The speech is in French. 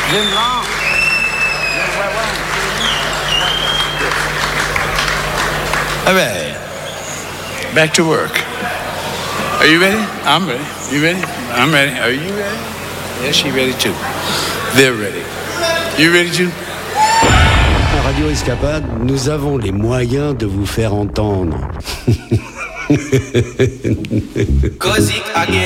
All right, back to work. Are you ready? I'm ready. You ready? I'm ready. Are you ready? Yes, she ready too. They're ready. You ready too? À Radio Escapade, nous avons les moyens de vous faire entendre.